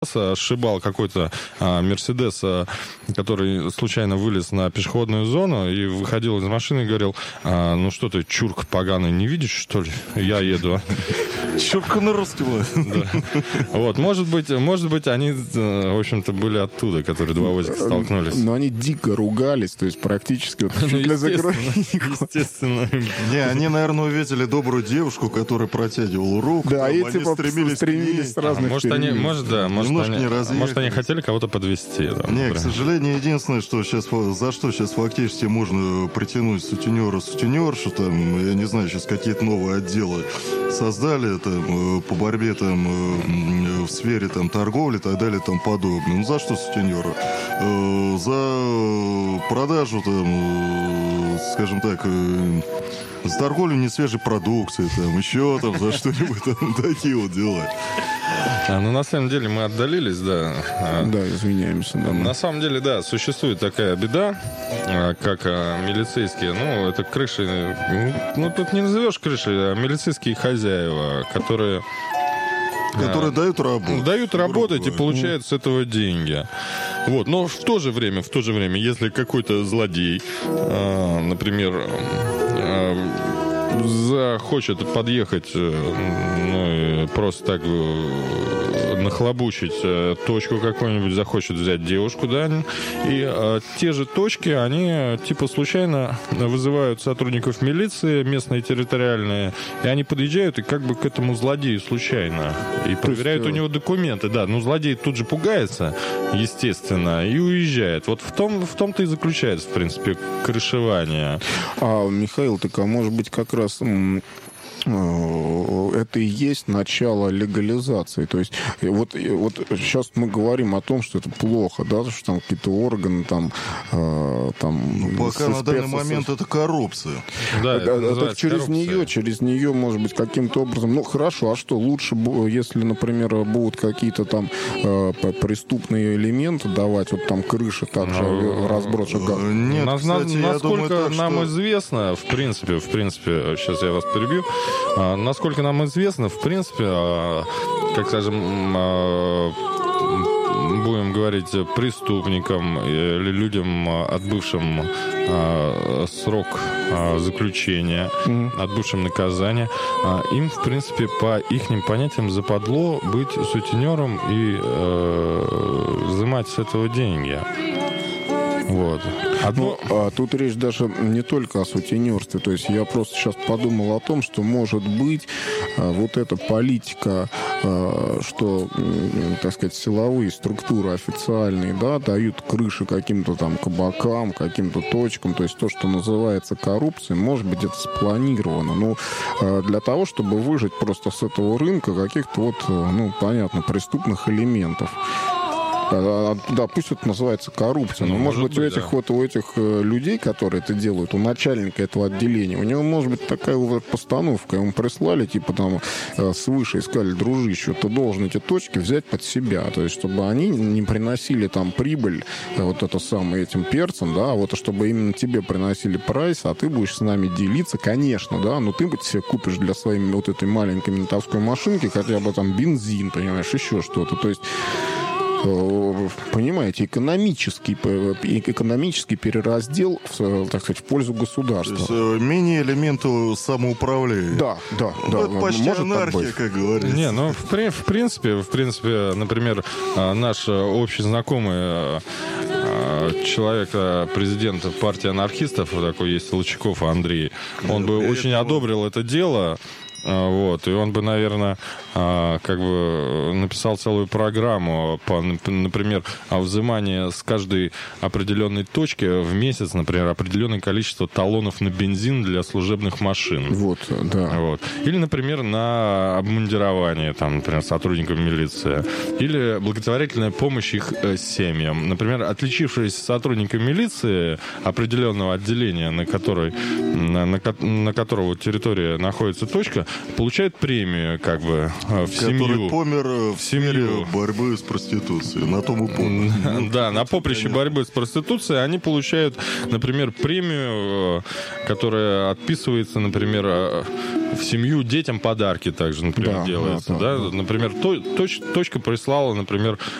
сшибал какой-то Мерседес, который случайно вылез на пешеходную зону и выходил из машины и говорил: ну что ты, чурк поганый, не видишь, что ли? Я еду. Чурка на русском. Вот, может быть, они, в общем-то, были оттуда, которые два озика столкнулись. Но они дико ругались, то есть практически вот чуть ли за естественно. Не, они, наверное, увидели добрую девушку, которая протягивала руку. Да, там, эти стремились с разных Может, они хотели кого-то подвезти. Не, к сожалению, единственное, что сейчас, за что сейчас фактически можно притянуть сутенершу, там, я не знаю, сейчас какие-то новые отделы создали там, по борьбе там, в сфере там, торговли и так далее и тому подобное. Ну, за что сутенера? За продажу, там, скажем так, за торговлю несвежей продукции, там, еще там, за что-нибудь там, такие вот дела. Ну, на самом деле, мы отдалились, да. Да, извиняемся. Да, на самом деле, да, существует такая беда, как милицейские, ну, это крыши, ну, тут не назовешь крыши, а милицейские хозяева, которые дают работу. Дают работать и получают с этого деньги. Вот. Но в то же время, если какой-то злодей, например, захочет подъехать, ну, и просто так нахлобучить точку какую-нибудь, захочет взять девушку, да, и те же точки, они типа случайно вызывают сотрудников милиции, местные территориальные, и они подъезжают и как бы к этому злодею случайно, и проверяют у него документы, да, ну, злодей тут же пугается, естественно, и уезжает. Вот в том-то и заключается, в принципе, крышевание. Михаил, так, а может быть, как раз это и есть начало легализации. То есть вот сейчас мы говорим о том, что это плохо, да, что там какие-то органы там... пока на данный момент это коррупция. Да, это через нее, может быть, каким-то образом... Ну, хорошо, а что, лучше, если, например, будут какие-то там преступные элементы давать, вот там крыши также разброс шагов? Нет, кстати, насколько нам известно, в принципе, сейчас я вас перебью, насколько нам известно, в принципе, как скажем, будем говорить, преступникам или людям, отбывшим срок заключения, отбывшим наказание, им, в принципе, по ихним понятиям западло быть сутенером и взимать с этого деньги. Вот. Тут речь даже не только о сутенерстве. То есть я просто сейчас подумал о том, что, может быть, вот эта политика, что, так сказать, силовые структуры официальные, да, дают крыши каким-то там кабакам, каким-то точкам, то есть то, что называется коррупцией, может быть, это спланировано. Но для того, чтобы выжать просто с этого рынка каких-то вот, ну, понятно, преступных элементов. Да, пусть это называется коррупция, но, может быть, у этих людей, которые это делают, у начальника этого отделения, у него, может быть, такая вот постановка, ему прислали, типа, там, свыше, и сказали: дружище, ты должен эти точки взять под себя, то есть, чтобы они не приносили там прибыль, вот это самое, этим перцам, да, вот, чтобы именно тебе приносили прайс, а ты будешь с нами делиться, конечно, да, но ты себе купишь для своей вот этой маленькой ментовской машинки хотя бы там бензин, понимаешь, еще что-то, то есть, понимаете, экономический перераздел, так сказать, в пользу государства. То есть мини-элементу самоуправления. Да. Это почти анархия, как говорится. Не, ну, в принципе, например, наш общий знакомый человек, президент партии анархистов, такой есть, Лучаков Андрей, он бы очень одобрил это дело. Вот, и он бы, наверное, как бы написал целую программу по, например, о взимании с каждой определенной точки в месяц, например, определенное количество талонов на бензин для служебных машин. Вот, да. Вот. Или, например, на обмундирование, там, например, сотрудников милиции. Или благотворительная помощь их семьям. Например, отличившиеся сотрудники милиции определенного отделения, на которого территория находится точка, получают премию, как бы, в Который семью. помер в сфере семью. борьбы с проституцией. На том и помер. Да, на поприще борьбы с проституцией они получают, например, премию, которая отписывается, например, в семью, детям подарки также, например, Да, делается. да. Например, точка прислала, например,